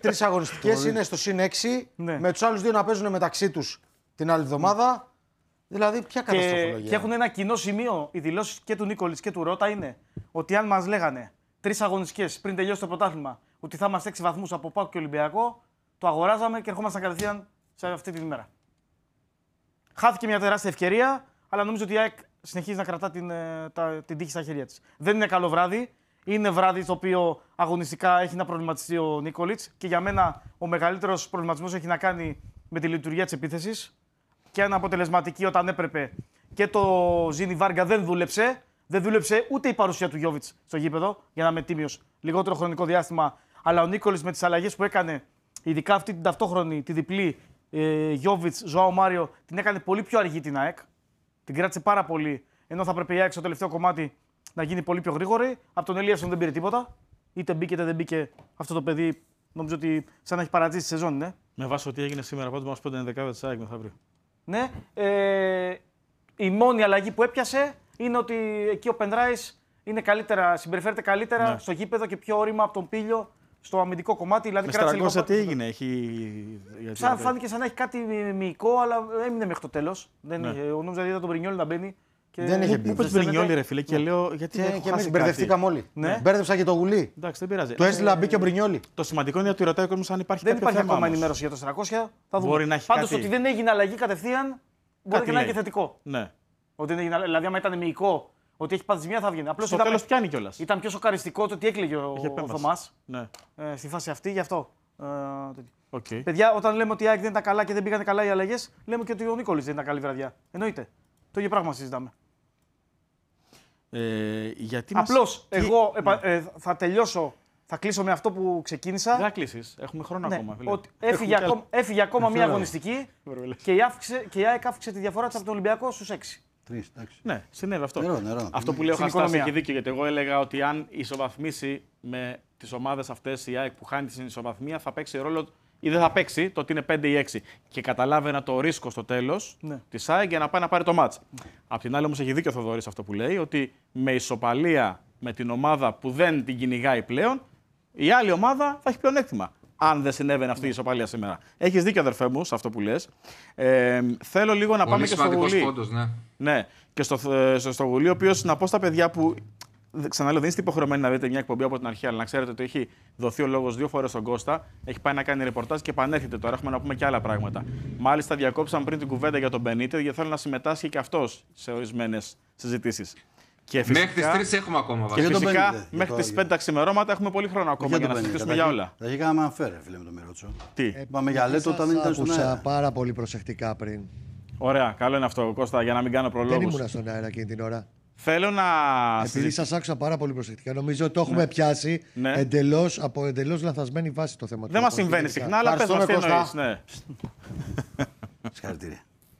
3 αγωνιστικές είναι στο συν 6, με τους άλλους 2 να παίζουν μεταξύ τους την άλλη εβδομάδα. Δηλαδή, ποια καταστροφολογία. Και έχουν ένα κοινό σημείο. Οι δηλώσεις και του Νίκολιτς και του Ρώτα είναι ότι αν μας λέγανε 3 αγωνιστικές πριν τελειώσει το πρωτάθλημα ότι θα είμαστε 6 βαθμούς από ΠΑΟΚ και Ολυμπιακό, το αγοράζαμε και ερχόμασταν κατευθείαν σε αυτή την ημέρα. Χάθηκε μια τεράστια ευκαιρία, αλλά νομίζω ότι η ΑΕΚ συνεχίζει να κρατά την τύχη στα χέρια της. Δεν είναι καλό βράδυ. Είναι βράδυ το οποίο αγωνιστικά έχει να προβληματιστεί ο Νίκολιτς και για μένα ο μεγαλύτερος προβληματισμός έχει να κάνει με τη λειτουργία της επίθεσης. Και αν αποτελεσματική όταν έπρεπε και το Ζήνι Βάργα δεν δούλεψε. Δεν δούλεψε ούτε η παρουσία του Γιόβιτς στο γήπεδο, για να είμαι τίμιος, λιγότερο χρονικό διάστημα. Αλλά ο Νίκολιτς με τις αλλαγές που έκανε, ειδικά αυτή την ταυτόχρονη, τη διπλή Γιόβιτς, Ζωάο Μάριο, την έκανε πολύ πιο αργή την ΑΕΚ. Την κράτησε πάρα πολύ, ενώ θα έπρεπε η ΑΕΚ στο τελευταίο κομμάτι να γίνει πολύ πιο γρήγορη. Από τον Ελίασον δεν πήρε τίποτα. Είτε μπήκε είτε δεν μπήκε αυτό το παιδί. Νομίζω ότι σαν να έχει παρατήσει τη σεζόν, ναι. Με βάση ό,τι έγινε σήμερα, πάντως μας πέντε 11 της ΑΕΚ μεθαύριο. Ναι. Η μόνη αλλαγή που έπιασε είναι ότι εκεί ο Πενράης είναι καλύτερα, συμπεριφέρεται καλύτερα στο γήπεδο και πιο όρημα από τον Πίλιο στο αμυντικό κομμάτι. Δηλαδή, κράτησε τι έγινε, φάνηκε σαν να έχει κάτι μυϊκό, αλλά έμεινε μέχρι το τέλος. Νόμιζα ότι είδα τον Μπρινιόλι να μπαίνει. Δεν είχε μπει. Πού πες Μπρινιόλι, ρε φίλε, και λέω γιατί. Και εμείς μπερδευτήκαμε όλοι. Μπέρδεψα και το Γουλή. Εντάξει, δεν πειράζει. Το έστειλα, μπήκε ο Μπρινιόλι. Το σημαντικό είναι ότι ρωτάει ο κόσμος αν υπάρχει δεν κάποιο θέμα. Δεν υπάρχει ακόμα ενημέρωση για το 400. Θα δούμε. Μπορεί να έχει Πάντως κάτι... ότι δεν έγινε αλλαγή κατευθείαν μπορεί και να είναι και θετικό. Ναι. Ότι δεν έγινε, δηλαδή, άμα ήταν μυϊκό, ότι έχει πάθει ζημιά θα βγαίνει. Απλώς στο τέλος πιάνει κιόλας. Ήταν πιο σοκαριστικό το ότι έκλαιγε ο Θωμάς στη φάση αυτή, γι' αυτό. Παιδιά, όταν λέμε ότι η ΑΕΚ δεν ήταν καλά και δεν πήγανε καλά οι αλλαγές, λέμε και ότι ο Νίκολιτς δεν ήταν καλή βραδιά. Εννοείται. Το ίδιο πράγμα συζητάμε. Απλώς εγώ θα τελειώσω, θα κλείσω με αυτό που ξεκίνησα. Δεν θα κλείσεις, έχουμε χρόνο ακόμα. Ότι έφυγε ακόμα μία αγωνιστική και η ΑΕΚ αύξησε τη διαφορά της από τον Ολυμπιακό στους 6. Ναι, συνέβη αυτό. Αυτό που λέω ο Χαστάς έχει δίκιο, γιατί εγώ έλεγα ότι αν ισοβαθμίσει με τις ομάδες αυτές η ΑΕΚ που χάνει την ισοβαθμία θα παίξει ρόλο ή δεν θα παίξει το ότι είναι 5 ή 6. Και καταλάβαινα το ρίσκο στο τέλος της ΑΕΚ για να πάει να πάρει το μάτς. Απ' την άλλη όμως έχει δίκιο ο Θοδωρής αυτό που λέει, ότι με ισοπαλία με την ομάδα που δεν την κυνηγάει πλέον, η άλλη ομάδα θα έχει πλεονέκτημα. Αν δεν συνέβαινε αυτή η ισοπαλία σήμερα. Έχεις δίκιο, αδερφέ μου, σε αυτό που λες. Θέλω λίγο να πάμε και στο Γουλή. Ναι, και στο Γουλή, ο οποίος να πω στα παιδιά που. Ξαναλέω, δεν είστε υποχρεωμένοι να δείτε μια εκπομπή από την αρχή, αλλά να ξέρετε ότι έχει δοθεί ο λόγος 2 φορές στον Κώστα. Έχει πάει να κάνει ρεπορτάζ και επανέρχεται τώρα. Έχουμε να πούμε και άλλα πράγματα. Μάλιστα, διακόψαμε πριν την κουβέντα για τον Μπενίτez, γιατί θέλω να συμμετάσχει και αυτός σε ορισμένες συζητήσεις. Μέχρι τις 3 έχουμε ακόμα βασικά. Και φυσικά μέχρι τις 5 τα ξημερώματα έχουμε πολύ χρόνο ακόμα για να συζητήσουμε για όλα. Θα είχε κανένα αναφέρε, φίλε, με τον Μιρότσο. Τι. Είπαμε για Λέτο όταν δεν ήταν στον αέρα. Άκουσα πάρα πολύ προσεκτικά πριν. Ωραία, καλό είναι αυτό, Κώστα, για να μην κάνω προλόγους. Δεν ήμουν στον αέρα εκείνη την ώρα. Θέλω να. Επειδή σας άκουσα πάρα πολύ προσεκτικά, νομίζω ότι το έχουμε πιάσει από εντελώς λανθασμένη βάση το θέμα. Δεν μας συμβαίνει συχνά, αλλά πες μας τι εννοείς. Συγχαρητήρια.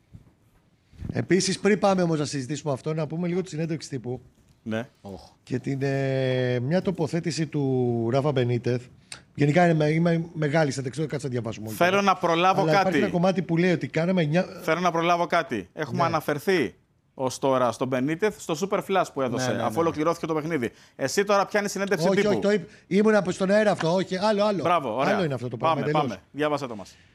Επίσης, πριν πάμε όμως να συζητήσουμε αυτό, να πούμε λίγο τη συνέντευξη τύπου. Ναι. Και μια τοποθέτηση του Ράφα Μπενίτεθ. Γενικά είναι μεγάλη, θα ξέρω, κάτσε να διαβάσουμε. Θέλω να προλάβω κάτι. Υπάρχει ένα κομμάτι που λέει ότι κάναμε. Θέλω να προλάβω κάτι. Έχουμε αναφερθεί ως τώρα στον Μπενίτεθ στο Super Flash που έδωσε, αφού ολοκληρώθηκε το παιχνίδι. Εσύ τώρα πιάνεις συνέντευξη τύπου. Όχι, το ήμουν στον αέρα αυτό. Όχι, άλλο. Μπράβο, ωραία. Άλλο είναι αυτό το πράγμα. Πάμε. Διάβασέ το μας.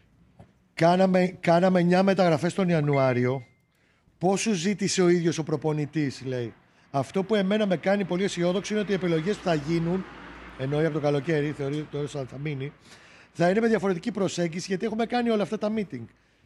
Κάναμε 9 μεταγραφές τον Ιανουάριο. Πόσο ζήτησε ο ίδιος ο προπονητής, λέει. Αυτό που εμένα με κάνει πολύ αισιόδοξο είναι ότι οι επιλογές που θα γίνουν, εννοεί από το καλοκαίρι, θεωρεί ότι θα μείνει, θα είναι με διαφορετική προσέγγιση, γιατί έχουμε κάνει όλα αυτά τα meeting.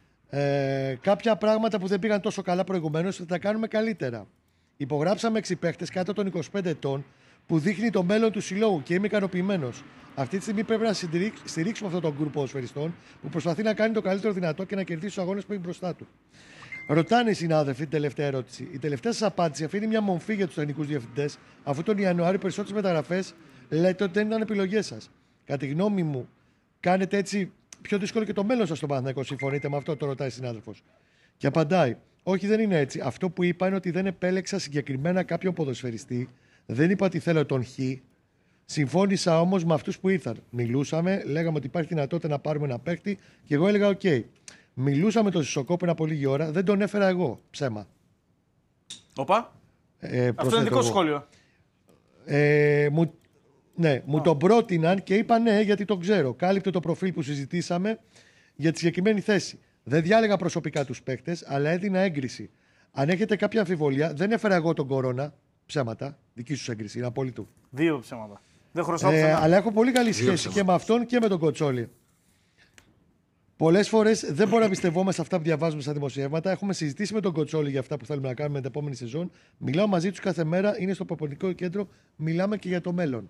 Κάποια πράγματα που δεν πήγαν τόσο καλά προηγουμένως θα τα κάνουμε καλύτερα. Υπογράψαμε 6 παίχτες κάτω των 25 ετών που δείχνει το μέλλον του συλλόγου και είμαι ικανοποιημένος. Αυτή τη στιγμή πρέπει να στηρίξουμε αυτόν τον γκρουπ ποδοσφαιριστών που προσπαθεί να κάνει το καλύτερο δυνατό και να κερδίσει τους αγώνες που έχει μπροστά του. Ρωτάνε οι συνάδελφοι την τελευταία ερώτηση. Η τελευταία σας απάντηση αφήνει μια μομφή για τους τεχνικούς διευθυντές, αφού τον Ιανουάριο περισσότερες μεταγραφές λέτε ότι δεν ήταν επιλογές σας. Κατά τη γνώμη μου, κάνετε έτσι πιο δύσκολο και το μέλλον σας στον Παναθηναϊκό. Συμφωνείτε με αυτό, το ρωτάει η συνάδελφος. Και απαντάει, όχι, δεν είναι έτσι. Αυτό που είπα είναι ότι δεν επέλεξα συγκεκριμένα κάποιον ποδοσφαιριστή. Δεν είπα ότι θέλω τον Χ. Συμφώνησα όμως με αυτούς που ήρθαν. Μιλούσαμε, λέγαμε ότι υπάρχει δυνατότητα να πάρουμε ένα παίκτη και εγώ έλεγα: οκ. Μιλούσα με τον Σισοκό πριν από λίγη ώρα, δεν τον έφερα εγώ. Ψέμα. Οπα. Αυτό είναι δικό σου σχόλιο. Ναι, μου τον πρότειναν και είπα ναι, γιατί τον ξέρω. Κάλυπτε το προφίλ που συζητήσαμε για τη συγκεκριμένη θέση. Δεν διάλεγα προσωπικά τους παίκτες, αλλά έδινα έγκριση. Αν έχετε κάποια αμφιβολία, δεν έφερα εγώ τον Κορώνα. Ψέματα. Δική σου έγκριση, είναι απόλυτο. 2 ψέματα. Δεν χρωστάω αλλά έχω πολύ καλή σχέση και με αυτόν και με τον Κοτσόλη. Πολλές φορές δεν μπορούμε να πιστευόμαστε αυτά που διαβάζουμε στα δημοσιεύματα. Έχουμε συζητήσει με τον Κοτσόλη για αυτά που θέλουμε να κάνουμε την επόμενη σεζόν. Μιλάω μαζί τους κάθε μέρα, είναι στο προπονητικό κέντρο. Μιλάμε και για το μέλλον.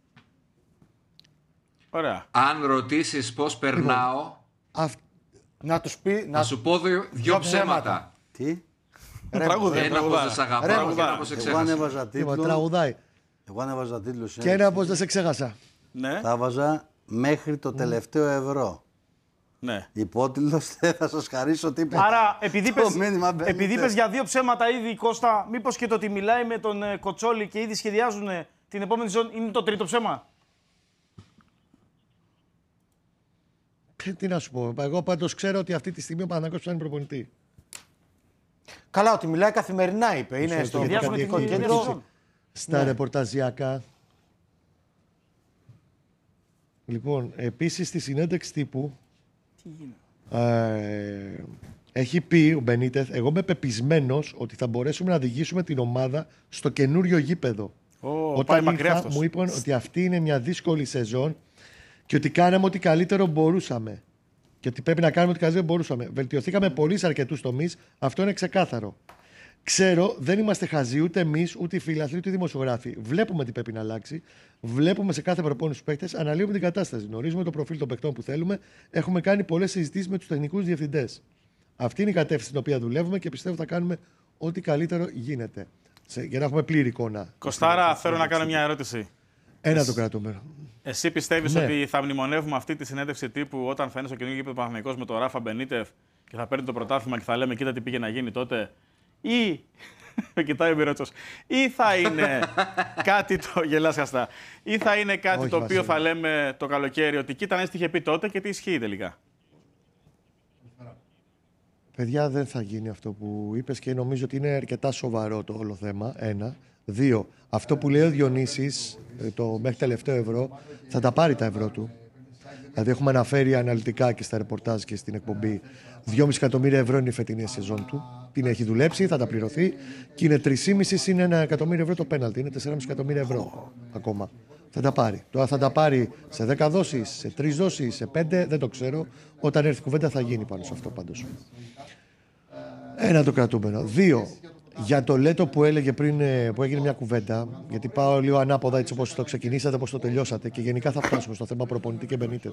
Ωραία. Αν ρωτήσεις πώς περνάω, να τους πει. Να σου πω δύο ψέματα. Τι? Ένα πως δεν σ' αγαπάω και ένα πως σε ξέχασα. Εγώ ανέβαζα τίτλους. Και ένα πως δεν σε ξέχασα. Ναι. Θα βάζα μέχρι το τελευταίο ευρώ. Ναι. Υπότιτλος, δεν θα σας χαρίσω τίποτα. Άρα, επειδή πες για 2 ψέματα ήδη, Κώστα, μήπως και το ότι μιλάει με τον Κοτσόλη και ήδη σχεδιάζουν την επόμενη σεζόν είναι το 3ο ψέμα. Τι να σου πω. Εγώ πάντως ξέρω ότι αυτή τη στιγμή ο Παναθηναϊκός ψάχνει προπονητή. Καλά, ότι μιλάει καθημερινά, είπε. Είναι στο διαδικαστικό κέντρο. Στα ρεπορταζιακά. Λοιπόν, επίσης στη συνέντευξη τύπου έχει πει ο Μπενίτεθ, εγώ είμαι πεπισμένος ότι θα μπορέσουμε να οδηγήσουμε την ομάδα στο καινούριο γήπεδο. Όταν ήρθα, μου είπαν ότι αυτή είναι μια δύσκολη σεζόν και ότι κάναμε ό,τι καλύτερο μπορούσαμε. Και ότι πρέπει να κάνουμε ό,τι καλύτερο μπορούσαμε. Βελτιωθήκαμε πολύ σε αρκετούς τομείς, αυτό είναι ξεκάθαρο. Ξέρω, δεν είμαστε χαζοί ούτε εμείς, ούτε οι φιλαθλοί, ούτε οι δημοσιογράφοι. Βλέπουμε τι πρέπει να αλλάξει. Βλέπουμε σε κάθε προπόνηση τους παίκτες, αναλύουμε την κατάσταση. Γνωρίζουμε το προφίλ των παικτών που θέλουμε. Έχουμε κάνει πολλές συζητήσεις με τους τεχνικούς διευθυντές. Αυτή είναι η κατεύθυνση στην οποία δουλεύουμε και πιστεύω θα κάνουμε ό,τι καλύτερο γίνεται. Για να έχουμε πλήρη εικόνα. Κωστάρα, θέλω να κάνω μια ερώτηση. Ένα το κρατούμε. Εσύ πιστεύεις ότι θα μνημονεύουμε αυτή τη συνέντευξη τύπου όταν θα είναι στο καινούργιο γήπεδο Παναθηναϊκός με τον Ράφα Μπενίτεφ και θα παίρνει το πρωτάθλημα και θα λέμε κοίτα τι πήγε να γίνει τότε? Ή, κοιτάει ο Μιρότσος, ή θα είναι κάτι το, γελάς χαστά, ή θα είναι κάτι το οποίο θα λέμε το καλοκαίρι ότι κοίτα τι είχε πει τότε και τι ισχύει τελικά? Παιδιά, δεν θα γίνει αυτό που είπες και νομίζω ότι είναι αρκετά σοβαρό το όλο θέμα. 1. 2. Αυτό που λέει ο Διονύσης, το μέχρι τελευταίο ευρώ, θα τα πάρει τα ευρώ του. Δηλαδή, έχουμε αναφέρει αναλυτικά και στα ρεπορτάζ και στην εκπομπή 2,5 εκατομμύρια ευρώ είναι η φετινή σεζόν του. Την έχει δουλέψει, θα τα πληρωθεί και είναι 3,5 είναι 1 εκατομμύριο ευρώ το πέναλτι. Είναι 4,5 εκατομμύρια ευρώ ακόμα. Θα τα πάρει. Τώρα θα τα πάρει σε 10 δόσεις, σε 3 δόσεις, σε 5, δεν το ξέρω. Όταν έρθει η κουβέντα θα γίνει πάνω σε αυτό πάντως. 1 το κρατούμενο. 2. Για το Λέτο που έλεγε πριν, που έγινε μια κουβέντα, γιατί πάω λίγο ανάποδα έτσι όπως το ξεκινήσατε, όπως το τελειώσατε και γενικά θα φτάσουμε στο θέμα προπονητή και Μπενίτεφ.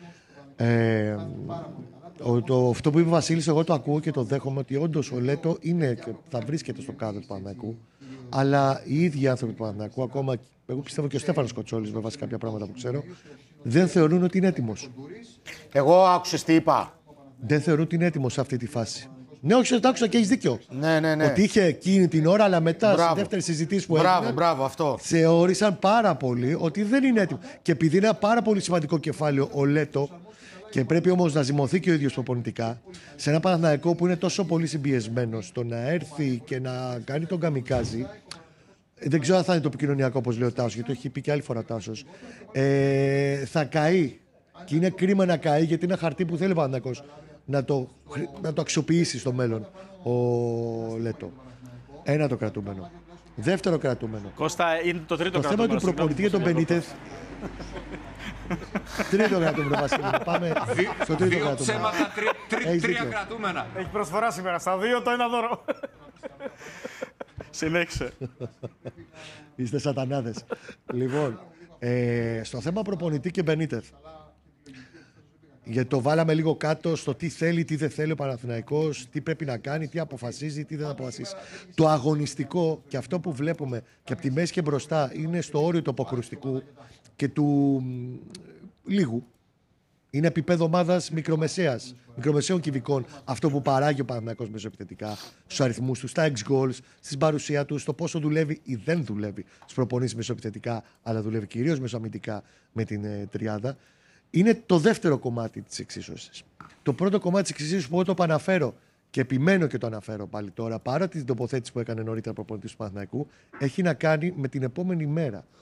Αυτό που είπε ο Βασίλης, εγώ το ακούω και το δέχομαι ότι όντως ο Λέτο είναι, θα βρίσκεται στο κάδρο του Παναθηναϊκού, αλλά οι ίδιοι άνθρωποι του Παναθηναϊκού, ακόμα εγώ πιστεύω και ο Στέφανος Κοτσόλης με βάση κάποια πράγματα που ξέρω, δεν θεωρούν ότι είναι έτοιμος. Εγώ άκουσες τι είπα. Δεν θεωρούν ότι είναι έτοιμος σε αυτή τη φάση. Ναι, όχι, το άκουσα και έχει δίκιο. Ναι. Ότι είχε εκείνη την ώρα, αλλά μετά στη δεύτερη συζήτηση που έγινε. Μπράβο, αυτό. Θεώρησαν πάρα πολύ ότι δεν είναι έτοιμο. Και επειδή είναι ένα πάρα πολύ σημαντικό κεφάλαιο ο Λέτο, και πρέπει όμως να ζυμωθεί και ο ίδιος προπονητικά, σε ένα Παναθηναϊκό που είναι τόσο πολύ συμπιεσμένος, το να έρθει και να κάνει τον καμικάζι. Δεν ξέρω αν θα είναι το επικοινωνιακό, όπως λέει ο Τάσος, γιατί το έχει πει και άλλη φορά ο Τάσος. Θα καεί. Και είναι κρίμα να καεί, γιατί είναι χαρτί που θέλει ο Παναθηναϊκός να το αξιοποιήσει στο μέλλον ο Λέτο. 1 το κρατούμενο. 2 κρατούμενο. Κώστα, είναι το 3ο κρατούμενο. Το θέμα του προπονητή για τον Μπενίτεθ. 3ο κρατούμενο, Βασίλη. Πάμε στο 3ο κρατούμενο. Ψέματα, 3 κρατούμενα. Έχει προσφορά σήμερα. Στα 2 το 1 δώρο. Συνέχισε. Είστε σατανάδες. Λοιπόν, στο θέμα προπονητή και Μπενίτεθ. Γιατί το βάλαμε λίγο κάτω στο τι θέλει, τι δεν θέλει ο Παναθηναϊκός, τι πρέπει να κάνει, τι αποφασίζει, τι δεν αποφασίζει. Το αγωνιστικό και αυτό που βλέπουμε και από τη μέση και μπροστά είναι στο όριο του αποκρουστικού και του λίγου. Είναι επίπεδο ομάδας μικρομεσαίων κυβικών. Αυτό που παράγει ο Παναθηναϊκός μεσοεπιθετικά, στους αριθμούς του, στα ex goals, στην παρουσία του, στο πόσο δουλεύει ή δεν δουλεύει στους προπονήσεις μεσοεπιθετικά, αλλά δουλεύει κυρίως μεσοαμυντικά με την τριάδα. Είναι το δεύτερο κομμάτι της εξίσωσης. Το πρώτο κομμάτι της εξίσωσης που εγώ το επαναφέρω και επιμένω και το αναφέρω πάλι τώρα, παρά την τοποθέτηση που έκανε νωρίτερα ο προπονητής του Παναθηναϊκού, έχει να κάνει με την επόμενη μέρα.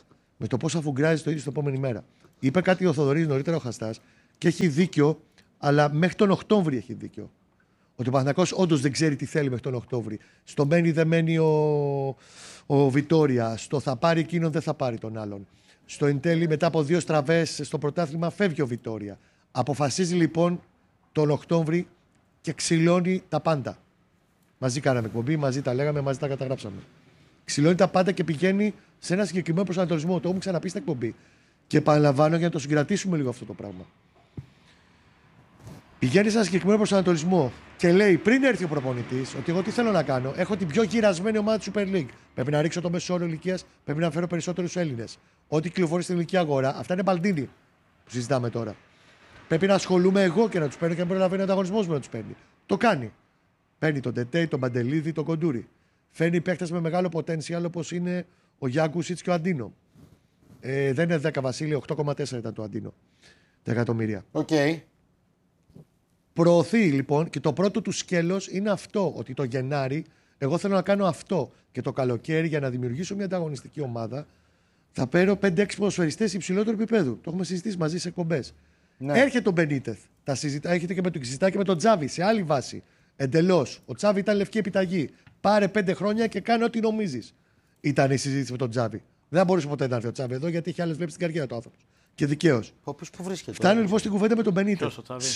με το πώς αφουγκράζει το ίδιο στην επόμενη μέρα. Είπε κάτι ο Θοδωρής νωρίτερα ο Χαστάς και έχει δίκιο, αλλά μέχρι τον Οκτώβρη έχει δίκιο. Ότι ο Παναθηναϊκός όντως δεν ξέρει τι θέλει μέχρι τον Οκτώβρη. Στο μένει δεν μένει ο Βιτόρια. Στο θα πάρει εκείνον δεν θα πάρει τον άλλον. Στο εν τέλει μετά από 2 στραβές στο πρωτάθλημα φεύγει ο Βιτόρια. Αποφασίζει λοιπόν τον Οκτώβρη και ξυλώνει τα πάντα. Μαζί κάναμε εκπομπή, μαζί τα λέγαμε, μαζί τα καταγράψαμε. Ξυλώνει τα πάντα και πηγαίνει σε ένα συγκεκριμένο προσανατολισμό. Το έχουμε ξαναπεί στην εκπομπή. Και επαναλαμβάνω για να το συγκρατήσουμε λίγο αυτό το πράγμα. Πηγαίνει σε ένα συγκεκριμένο προσανατολισμό και λέει πριν έρθει ο προπονητής ότι εγώ τι θέλω να κάνω. Έχω την πιο γυρασμένη ομάδα του Super League. Πρέπει να ρίξω το μέσο όρο ηλικίας, πρέπει να φέρω περισσότερους Έλληνες. Ό,τι κυκλοφορεί στην ελληνική αγορά, αυτά είναι μπαλντίνι που συζητάμε τώρα. Πρέπει να ασχολούμαι εγώ και να τους παίρνω και να προλαβαίνει ο ανταγωνισμός μου να τους παίρνει. Το κάνει. Παίρνει τον Τετέι, τον Παντελίδη, τον Κοντούρη. Φέρνει παίκτες με μεγάλο potential όπως είναι ο Γιάνκουσιτς και ο Αντίνο. Δεν είναι 10 Βασίλη, 8,4 ήταν το Αντίνο. Τα εκατομμύρια. Okay. Προωθεί λοιπόν και το πρώτο του σκέλος είναι αυτό. Ότι το Γενάρη εγώ θέλω να κάνω αυτό. Και το καλοκαίρι για να δημιουργήσω μια ανταγωνιστική ομάδα θα παίρνω 5-6 ποδοσφαιριστές υψηλότερου επίπεδου. Το έχουμε συζητήσει μαζί σε εκπομπές. Ναι. Έρχεται ο Μπενίτεθ. Τα έρχεται και με τον Ξιστά και με τον Τζάβι σε άλλη βάση. Εντελώς. Ο Τζάβι ήταν λευκή επιταγή. Πάρε 5 χρόνια και κάνε ό,τι νομίζεις. Ήταν η συζήτηση με τον Τζάβι. Δεν μπορούσε ποτέ να έρθει ο Τζάβι εδώ γιατί είχε άλλες βλέψεις στην καριέρα του άνθρωπος. Και δικαίως. Πού βρίσκεται. Φτάνω λοιπόν στην κουβέντα με τον Μπενίτεθ.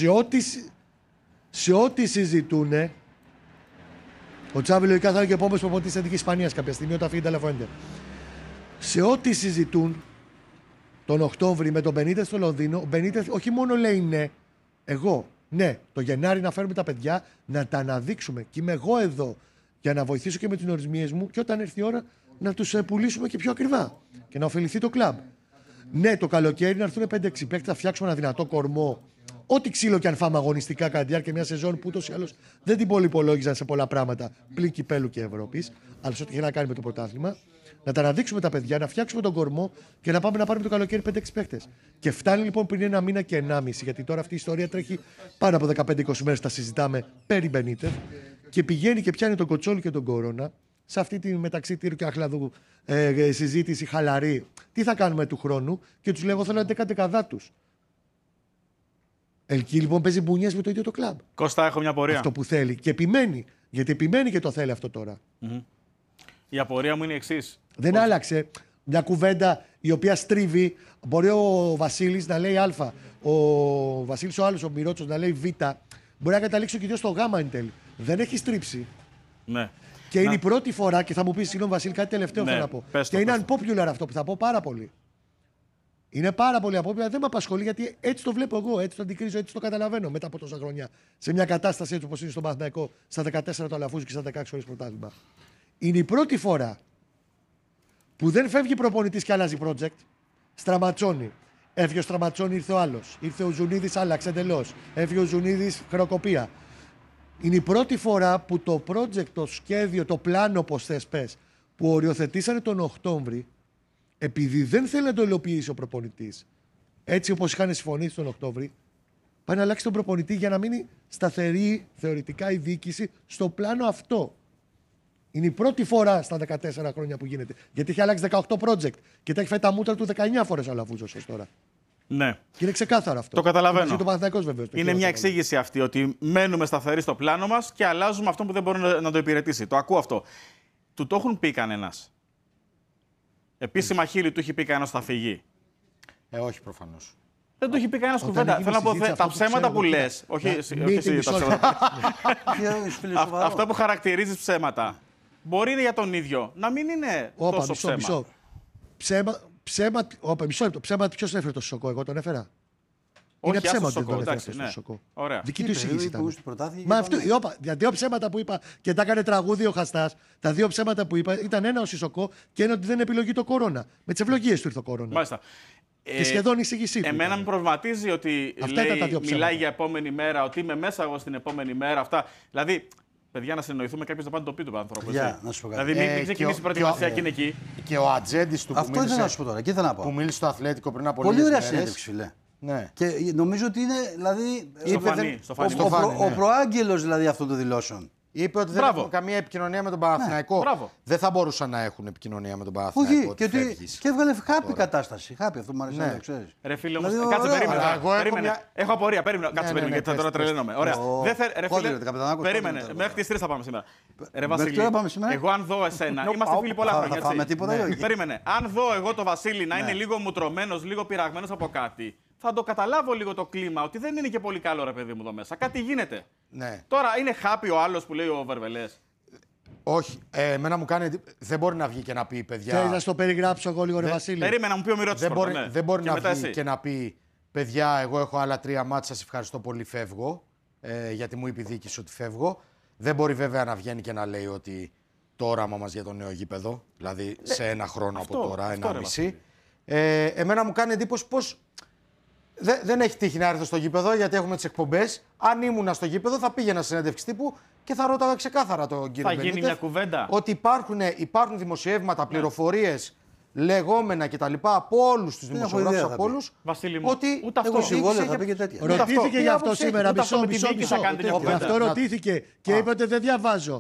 Σε ό,τι συζητούν. Ο Τζάβι λογικά θα είναι και ο επόμενος προπονητής της Εθνικής Ισπανίας κάποια στιγμή όταν φύγει η Νταλαφουέντε. Σε ό,τι συζητούν τον Οκτώβρη με τον Μπενίτεθ στο Λονδίνο, ο Μπενίτεθ όχι μόνο λέει ναι, εγώ, ναι, το Γενάρη να φέρουμε τα παιδιά, να τα αναδείξουμε. Και είμαι εγώ εδώ για να βοηθήσω και με τις ορισμίες μου και όταν έρθει η ώρα να τους πουλήσουμε και πιο ακριβά και να ωφεληθεί το κλαμπ. Ναι, το καλοκαίρι να έρθουν 5-6 παίκτες, θα φτιάξουμε ένα δυνατό κορμό. Ό,τι ξύλο και αν φάμε αγωνιστικά κατά τη διάρκεια μια σεζόν που ούτως ή άλλως δεν την πολυπολόγιζαν σε πολλά πράγματα πλην κυπέλου και Ευρώπης, αλλά σε ό,τι έχει να κάνει με το πρωτάθλημα, να τα αναδείξουμε τα παιδιά, να φτιάξουμε τον κορμό και να πάμε να πάρουμε το καλοκαίρι 5-6 παίκτες. Και φτάνει λοιπόν πριν 1 μήνα και 1,5, γιατί τώρα αυτή η ιστορία τρέχει πάνω από 15-20 μέρες, τα συζητάμε περί Μπενίτεθ, και πηγαίνει και πιάνει τον Κοτσόλη και τον Κορώνα σε αυτή τη μεταξύ Τύρου και Αχλαδού συζήτηση χαλαρή. Τι θα κάνουμε του χρόνου, και τους λέω: θέλω 11 τους. Εκεί λοιπόν παίζει μπουνιές με το ίδιο το κλαμπ. Κώστα, έχω μια απορία. Αυτό που θέλει. Και επιμένει. Γιατί επιμένει και το θέλει αυτό τώρα. Mm-hmm. Η απορία μου είναι η εξής. Δεν άλλαξε. Μια κουβέντα η οποία στρίβει. Μπορεί ο Βασίλης να λέει Α, ο Βασίλης ο άλλος, ο Μυρότσος, να λέει Β. Μπορεί να καταλήξει ο ίδιος στο Γ εν τέλει. Δεν έχει στρίψει. Ναι. Και είναι η πρώτη φορά, και θα μου πει συγγνώμη Βασίλη, κάτι τελευταίο θέλω να πω. Και είναι unpopular αυτό που θα πω πάρα πολύ. Είναι πάρα πολύ απόπειρα, δεν με απασχολεί γιατί έτσι το βλέπω εγώ, έτσι το αντικρίζω, έτσι το καταλαβαίνω μετά από τόσα χρόνια. Σε μια κατάσταση έτσι όπως είναι στον Παναθηναϊκό, στα 14 του Αλαφούζου και στα 16 χωρίς πρωτάθλημα. Είναι η πρώτη φορά που δεν φεύγει προπονητής και αλλάζει project. Στραματσώνει. Έφυγε ο Στραματσώνει, ήρθε ο άλλος. Ήρθε ο Ζουνίδης, άλλαξε εντελώς. Έφυγε ο Ζουνίδης, χρεοκοπία. Είναι η πρώτη φορά που το project, το σχέδιο, το πλάνο, όπως θες πες, που οριοθετήσανε τον Οκτώβρη, επειδή δεν θέλει να το υλοποιήσει ο προπονητής, έτσι όπως είχαν συμφωνήσει τον Οκτώβρη, πάει να αλλάξει τον προπονητή για να μείνει σταθερή θεωρητικά η διοίκηση στο πλάνο αυτό. Είναι η πρώτη φορά στα 14 χρόνια που γίνεται. Γιατί έχει αλλάξει 18 project και τα έχει φάει τα μούτρα του 19 φορές ο Αλαφούζος ως τώρα. Ναι. Και είναι ξεκάθαρο αυτό. Το καταλαβαίνω. Βεβαίως, είναι μια εξήγηση αυτή, ότι μένουμε σταθεροί στο πλάνο μας και αλλάζουμε αυτό που δεν μπορεί να το υπηρετήσει. Το ακούω αυτό. Του το έχουν πει κανένας? Επίσημα χείλη του έχει πει κανένας θα φύγει? Όχι προφανώς. Δεν του έχει πει κανένας κουβέντα. Θέλω να πω τα ψέματα που λες. Όχι εσύ τα ψέματα. Αυτά που χαρακτηρίζεις ψέματα. Μπορεί είναι για τον ίδιο να μην είναι τόσο ψέμα. Ψέμα, ποιος έφερε το Σοκό, εγώ τον έφερα? Όχι, είναι ψέμα ότι τον έφερε στο Σοκό. Δική του εισήγηση ήταν. Μα αυτό, για 2 ψέματα που είπα και τα έκανε τραγούδι ο Χαστάς, τα 2 ψέματα που είπα ήταν ένα ο Σοκό και ένα ότι δεν επιλογεί το Κορώνα. Με τις ευλογίες του ήρθε ο Κορώνα. Μάλιστα. Και σχεδόν η εισήγησή του. Εμένα με προβληματίζει ότι μιλάει για επόμενη μέρα, ότι είμαι μέσα εγώ στην επόμενη μέρα. Αυτά. Δηλαδή, παιδιά, να συνεννοηθούμε, κάποιος να πάει το πει του ανθρώπου. Δηλαδή, μην ξεκινήσει η προετοιμασία και είναι εκεί. Και ο ατζέντης του αυτό ήθελα να σου πω τώρα. Και ήθελα να πω. Που μίλησε στο Αθλέτικο πριν από πολύ ωραία συνέντευξη, φιλέ. Ναι. Και νομίζω ότι είναι. Δηλαδή, ο προάγγελος δηλαδή αυτών των δηλώσεων. Είπε ότι δεν έχουν καμία επικοινωνία με τον Παναθηναϊκό. Δεν θα μπορούσαν να έχουν επικοινωνία με τον Παναθηναϊκό. Όχι, και έβγαλε χάπη κατάσταση. Χάπη, αυτό μου αρέσει να το ξέρει. Ρε φίλε, όμως, κάτσε περίμενε. Έχω απορία, κάτσε περίμενε, γιατί τώρα τρελαίνομαι. Ωραία. Περίμενε, μέχρι τις 3 θα πάμε σήμερα. Ρε Βασίλη, εγώ αν δω εσένα, είμαστε φίλοι πολλά χρόνια. Περίμενε, αν δω εγώ το Βασίλη να είναι λίγο μουτρωμένος, λίγο πειραγμένος από κάτι. Θα το καταλάβω λίγο το κλίμα, ότι δεν είναι και πολύ καλό ρε παιδί μου εδώ μέσα. Κάτι γίνεται. Ναι. Τώρα είναι χάπι ο άλλος που λέει ο Βερβελές. Όχι. Εμένα μου κάνει. Δεν μπορεί να βγει και να πει παιδιά. Θέλει να στο περιγράψω εγώ λίγο, ρε Βασίλη. Περίμενα να μου πει ο Μυρώτης. Δεν μπορεί να βγει και να πει παιδιά, εγώ έχω άλλα 3 μάτσα. Σας ευχαριστώ πολύ, φεύγω. Γιατί μου είπε η διοίκηση ότι φεύγω. Δεν μπορεί βέβαια να βγαίνει και να λέει ότι το όραμα μας για το νέο γήπεδο. Δηλαδή σε ένα χρόνο από τώρα, 1,5. Εμένα μου κάνει εντύπωση πως. Δεν έχει τύχει να έρθω στο γήπεδο γιατί έχουμε τις εκπομπές. Αν ήμουνα στο γήπεδο θα πήγαινα σε συνέντευξη τύπου και θα ρώταγα ξεκάθαρα τον κύριο Μπενίτεφ. Θα γίνει μια κουβέντα. Ότι υπάρχουν δημοσιεύματα, πληροφορίες, λεγόμενα κτλ. Από όλους τους δημοσιογράφους, από όλους. Βασίλη μου, ότι ούτε αυτό συμβόλαιο θα πει και τέτοια. Ρωτήθηκε γι' αυτό σήμερα. Μισό. Γι' αυτό ρωτήθηκε και είπε ότι δεν διαβάζω.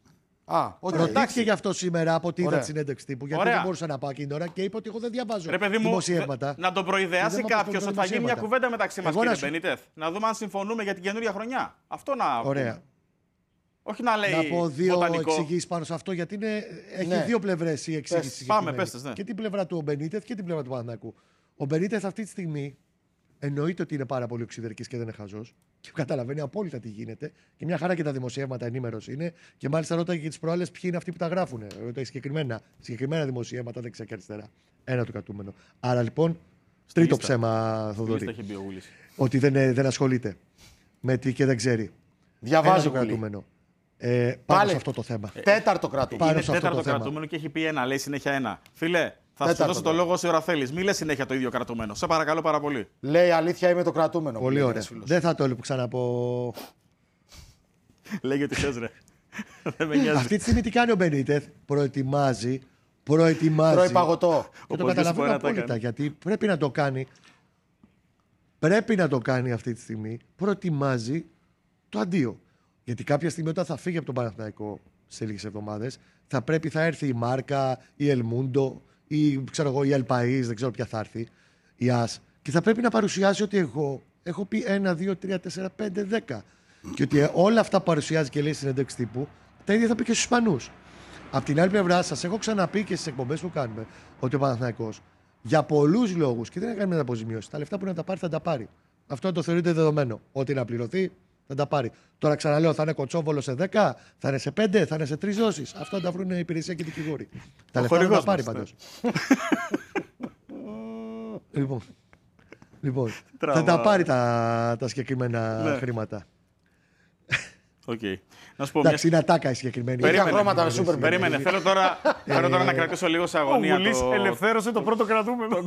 Ρωτήθηκε γι' αυτό σήμερα από τη είδα τη συνέντευξη τύπου. Γιατί δεν μπορούσα να πάω εκείνη την ώρα και είπε ότι εγώ δεν διαβάζω δημοσιεύματα. Να τον προειδεάσει κάποιο ότι θα γίνει μια κουβέντα μεταξύ μας, κύριε Μπενίτεφ. Να δούμε αν συμφωνούμε για την καινούργια χρονιά. Αυτό να. Ωραία. Όχι να λέει. Να πω 2 εξηγήσεις πάνω σε αυτό, γιατί έχει 2 πλευρές η εξήγηση. Πάμε, πέστε. Και την πλευρά του Μπενίτεφ και την πλευρά του Παναθηναϊκού. Ο Μπενίτεφ αυτή τη στιγμή εννοείται ότι είναι πάρα πολύ οξυδερκής και δεν είναι χαζός. Και καταλαβαίνει απόλυτα τι γίνεται. Και μια χαρά και τα δημοσιεύματα ενήμερος είναι. Και μάλιστα ρώταγε και τις προάλλες ποιοι είναι αυτοί που τα γράφουν. Ρωτάει συγκεκριμένα δημοσιεύματα δεξιά και αριστερά. Ένα του κρατούμενο. Άρα λοιπόν, τρίτο ψέμα, Θοδωρή. Ότι δεν ασχολείται με τι και δεν ξέρει. Διαβάζει το κρατούμενο. Πάνω σε αυτό το θέμα. Τέταρτο κρατούμενο. Είναι τέταρτο κρατούμενο και έχει πει ένα, λέει συνέχεια ένα. Φίλε, θα σου δώσω το λόγο όση ώρα θέλεις. Μη λες συνέχεια το ίδιο κρατούμενο. Σε παρακαλώ πάρα πολύ. Λέει αλήθεια, είμαι το κρατούμενο. Πολύ ωραία. Δεν θα το έλεγα ξαναπώ. Λέγε ότι θες, ρε. Αυτή τη στιγμή τι κάνει ο Μπενίτεφ? Προετοιμάζει. Τρώει παγωτό. Και το καταλαβαίνω απόλυτα γιατί πρέπει να το κάνει. Πρέπει να το κάνει αυτή τη στιγμή. Προετοιμάζει το αντίο. Γιατί κάποια στιγμή όταν θα φύγει από τον Παναθηναϊκό σε λίγες εβδομάδες, θα έρθει η Μάρκα, η Ελμούντο ή ξέρω εγώ, η Ελπαΐς, δεν ξέρω ποια θα έρθει, η ΑΣ, και θα πρέπει να παρουσιάζει ότι εγώ έχω πει 1, 2, 3, 4, 5, 10. Και ότι όλα αυτά που παρουσιάζει και λέει στην συνέντευξη τύπου, τα ίδια θα πει και στους Ισπανούς. Απ' την άλλη πλευρά, σας έχω ξαναπεί και στις εκπομπές που κάνουμε, ότι ο Παναθηναϊκός για πολλούς λόγους, και δεν έκανε μεταποζημίωση, τα λεφτά που να τα πάρει θα τα πάρει. Αυτό το θεωρείται δεδομένο. Ό,τι να πληρωθεί θα τα πάρει. Τώρα ξαναλέω, θα είναι κοτσόβολο σε 10, θα είναι σε 5, θα είναι σε 3 δόσεις. Αυτό τα βρουν η υπηρεσία και οι δικηγόροι. Τα λεφτά θα τα πάρει πάντως. Λοιπόν, θα τα πάρει τα συγκεκριμένα χρήματα. Okay. Να σου πω, εντάξει, είναι ατάκα η συγκεκριμένη. Περίμενε. Θέλω τώρα να κρατήσω λίγο σε αγωνία. Ο Βουλής ελευθέρωσε το πρώτο κρατούμενο.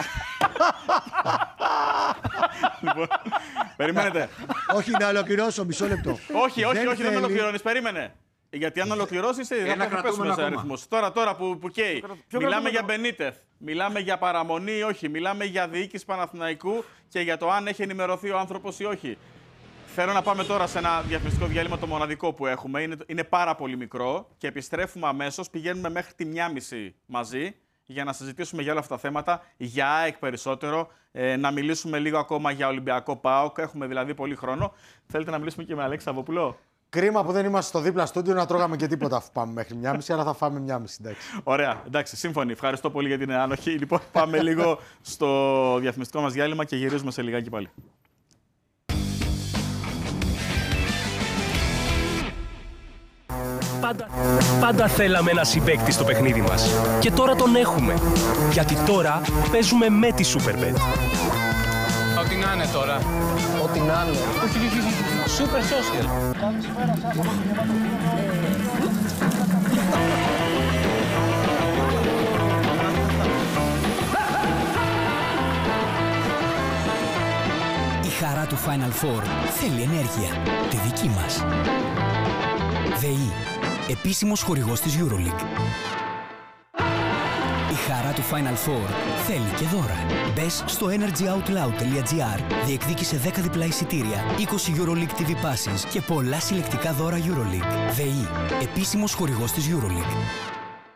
Περιμένετε. Όχι, να ολοκληρώσω, μισό λεπτό. Όχι, δεν ολοκληρώνεις. Περίμενε. Γιατί αν ολοκληρώσεις, θα πέσουμε σε αριθμούς. Τώρα που καίει. Μιλάμε για Μπενίτεφ. Μιλάμε για παραμονή ή όχι. Μιλάμε για διοίκηση Παναθηναϊκού και για το αν έχει ενημερωθεί ο άνθρωπος ή όχι. Θέλω να πάμε τώρα σε ένα διαφημιστικό διάλειμμα, το μοναδικό που έχουμε. Είναι πάρα πολύ μικρό και επιστρέφουμε αμέσως. Πηγαίνουμε μέχρι τη 1:30 μαζί για να συζητήσουμε για όλα αυτά τα θέματα, για ΑΕΚ περισσότερο, να μιλήσουμε λίγο ακόμα για Ολυμπιακό ΠΑΟΚ. Έχουμε δηλαδή πολύ χρόνο. Θέλετε να μιλήσουμε και με Αλέξη Σαββόπουλο? Κρίμα που δεν είμαστε στο δίπλα στούντιο να τρώγαμε και τίποτα αφού πάμε μέχρι 1:30, αλλά θα φάμε 1:30. Εντάξει. Ωραία, εντάξει, σύμφωνοι. Ευχαριστώ πολύ για την ανοχή. Λοιπόν, πάμε λίγο στο διαφημιστικό μας διάλειμμα και γυρίζουμε σε λιγάκι πάλι. Πάντα θέλαμε ένα συμπαίκτη στο παιχνίδι μας. Και τώρα τον έχουμε. Γιατί τώρα παίζουμε με τη Superbet. Ό,τι να είναι τώρα. Ό,τι να είναι. Όχι. Super social. Η χαρά του Final Four θέλει ενέργεια. Τη δική μας. ΔΕΗ. Επίσημος χορηγός της EuroLeague. Η χαρά του Final Four θέλει και δώρα. Μπες στο energyoutloud.gr, διεκδίκησε 10 διπλά εισιτήρια, 20 EuroLeague TV passes και πολλά συλλεκτικά δώρα EuroLeague. ΔΕΗ, επίσημος χορηγός της EuroLeague.